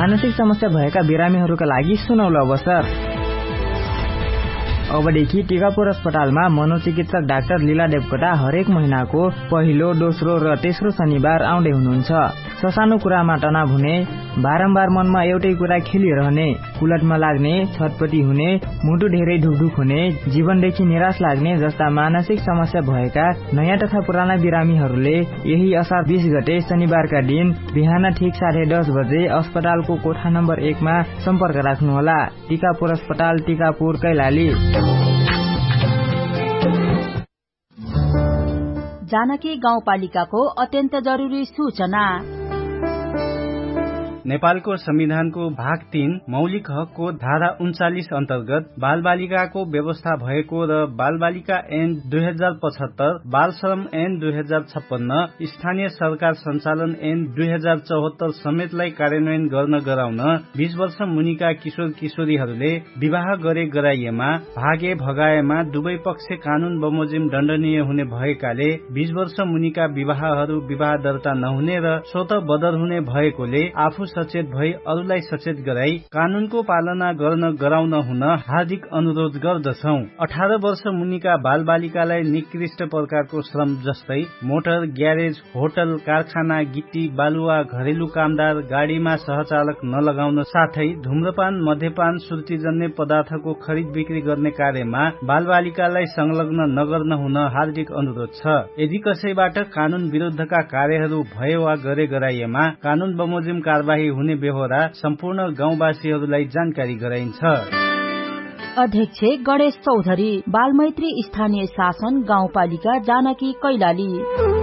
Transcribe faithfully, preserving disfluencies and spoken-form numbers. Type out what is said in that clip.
मानसिक समस्या भएका बिरामीहरूका लागि सुनौलो अवसर। अबदेखि टिकापुर अस्पतालमा मनोचिकित्सक डाक्टर लीला देवकोटा हरेक महिनाको पहिलो, दोस्रो र तेस्रो शनिबार आउँदै हुनुहुन्छ। ससानो कुरामा तनाव हुने, बारम्बार मनमा एउटै कुरा खेलिरहने, कुलटमा लाग्ने, छटपटी हुने, मुटु धेरै ढुकढुक हुने, जीवनदेखि निराश लाग्ने जस्ता मानसिक समस्या भएका नयाँ तथा पुराना बिरामीहरूले यही असार बीस गते शनिबारका दिन बिहान ठिक साढे दस बजे अस्पतालको कोठा नम्बर एकमा सम्पर्क राख्नुहोला। टिकापुर अस्पताल, टिकापुर, कैलाली। जानकी गाउँपालिकाको अत्यन्त जरुरी सूचना। नेपालको संविधानको भाग तीन मौलिक हकको धारा उन्चालिस अन्तर्गत बाल बालिकाको व्यवस्था भएको र बाल बालिका ऐन दुई हजार पचहत्तर, बाल श्रम ऐन दुई हजार छप्पन्न, स्थानीय सरकार सञ्चालन ऐन दुई हजार चौहत्तर समेतलाई कार्यान्वयन गर्न गराउन बीस वर्ष मुनिका किशोर किशोरीहरूले विवाह गरे गराइएमा, भागे भगाएमा दुवै पक्ष कानून बमोजिम दण्डनीय हुने भएकाले बीस वर्ष मुनिका विवाहहरू विवाह दर्ता नहुने र स्वत बदर हुने भएकोले आफू सचेत भई अरूलाई सचेत गराई कानूनको पालना गर्न गराउन हुन हार्दिक अनुरोध गर्दछौ। अठार वर्ष मुनिका बाल बालिकालाई निकृष्ट प्रकारको श्रम जस्तै मोटर, ग्यारेज, होटल, कारखाना, गिट्टी, बालुवा, घरेलु कामदार, गाडीमा सहचालक नलगाउन साथै धूम्रपान, मध्यपान, सुर्तीजन्य पदार्थको खरिद बिक्री गर्ने कार्यमा बाल बालिकालाई संलग्न नगर्न हुन हार्दिक अनुरोध छ। यदि कसैबाट कानून विरुद्धका कार्यहरू भए वा गरे गराइएमा कानून बमोजिम कारबाही हुने बेहोरा सम्पूर्ण गाउँवासीहरूलाई जानकारी गराइन्छ। अध्यक्ष गणेश चौधरी, बालमैत्री स्थानीय शासन गाउँपालिका, जानकी, कैलाली।